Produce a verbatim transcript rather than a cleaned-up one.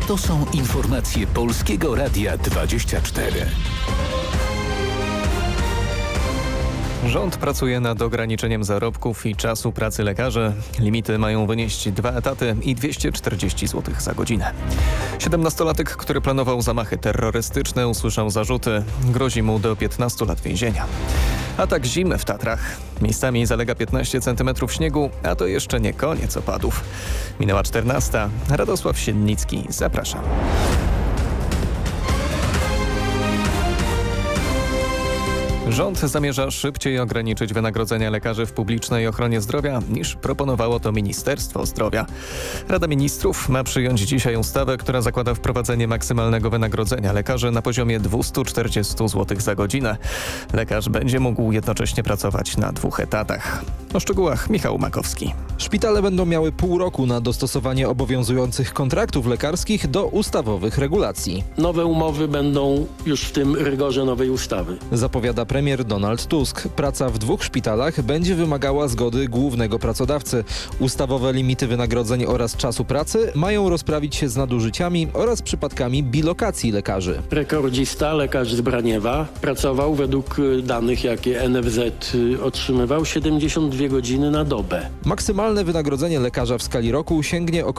To są informacje Polskiego Radia dwadzieścia cztery. Rząd pracuje nad ograniczeniem zarobków i czasu pracy lekarzy. Limity mają wynieść dwa etaty i dwieście czterdzieści złotych za godzinę. siedemnastolatek, który planował zamachy terrorystyczne, usłyszał zarzuty. Grozi mu do piętnastu lat więzienia. Atak zimy w Tatrach. Miejscami zalega piętnaście centymetrów śniegu, a to jeszcze nie koniec opadów. Minęła czternasta. Radosław Siennicki, zapraszam. Rząd zamierza szybciej ograniczyć wynagrodzenia lekarzy w publicznej ochronie zdrowia niż proponowało to Ministerstwo Zdrowia. Rada Ministrów ma przyjąć dzisiaj ustawę, która zakłada wprowadzenie maksymalnego wynagrodzenia lekarzy na poziomie dwieście czterdzieści złotych za godzinę. Lekarz będzie mógł jednocześnie pracować na dwóch etatach. O szczegółach Michał Makowski. Szpitale będą miały pół roku na dostosowanie obowiązujących kontraktów lekarskich do ustawowych regulacji. Nowe umowy będą już w tym rygorze nowej ustawy. Zapowiada premier Donald Tusk. Praca w dwóch szpitalach będzie wymagała zgody głównego pracodawcy. Ustawowe limity wynagrodzeń oraz czasu pracy mają rozprawić się z nadużyciami oraz przypadkami bilokacji lekarzy. Rekordzista, lekarz z Braniewa, pracował według danych, jakie N F Z otrzymywał, siedemdziesiąt dwie godziny na dobę. Maksymalne wynagrodzenie lekarza w skali roku sięgnie około